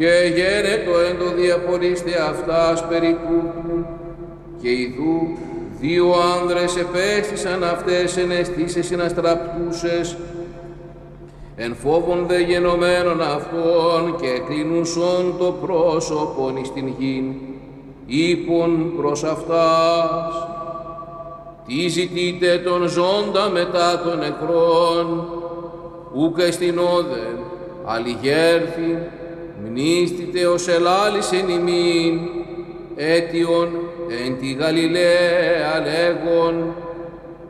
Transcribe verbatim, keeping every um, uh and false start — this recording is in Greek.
Και γένετο εν το διαπολίστε αυτάς περί τούτου, και ιδού δύο άνδρες επέστησαν αυτές εν αισθήσεις συναστραπτούσες, εν φόβον δε γενομένων αυτών, και κλεινούσον το πρόσωπον εις την γην, είπον προς αυτάς, τι ζητείτε τον ζώντα μετά των νεκρών, ούκ εστιν όδεν, αλληγέρθη, μνήστητε ως ελάλησεν ημίν, αίτιον εν τη Γαλιλαία λέγον,